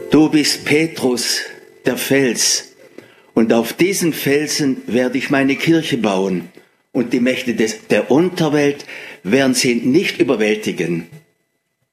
Du bist Petrus, der Fels, und auf diesen Felsen werde ich meine Kirche bauen, und die Mächte der Unterwelt werden sie nicht überwältigen.